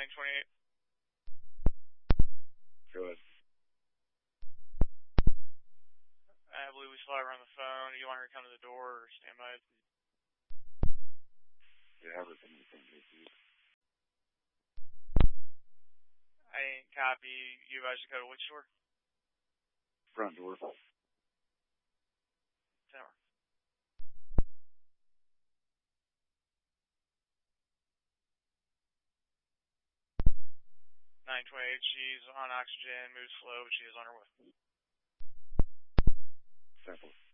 928. Go ahead. I believe we still have her on the phone. Do you want her to come to the door or stand by? Yeah, have her come to the front door, please. I didn't copy. You guys Dakota, which door? Front door. 10 hour. She's on oxygen, moves slow, but she is on her way. Sample.